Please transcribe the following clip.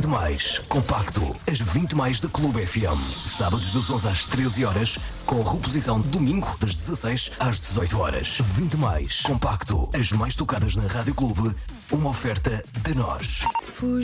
mais compacto. As 20 mais da Clube FM. Sábados das 11 às 13 horas, com reposição domingo das 16 às 18 horas. 20 mais compacto. As mais tocadas na Rádio Clube. Uma oferta de nós.